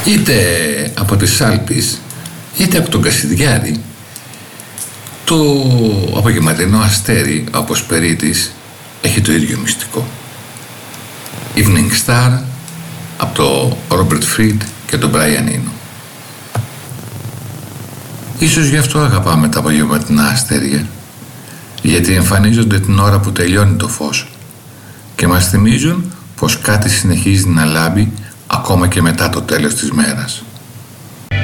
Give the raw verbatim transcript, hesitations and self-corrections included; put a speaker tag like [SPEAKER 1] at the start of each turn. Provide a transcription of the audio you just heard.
[SPEAKER 1] είτε από τις Άλπεις είτε από τον Κασιδιάρη, το απογευματινό αστέρι όπως περίτης έχει το ίδιο μυστικό. Evening Star από το Robert Fried και τον Brian Eno. Ίσως γι' αυτό αγαπάμε τα απογευματινά αστέρια, γιατί εμφανίζονται την ώρα που τελειώνει το φως και μας θυμίζουν πως κάτι συνεχίζει να λάμπει ακόμα και μετά το τέλος της μέρας.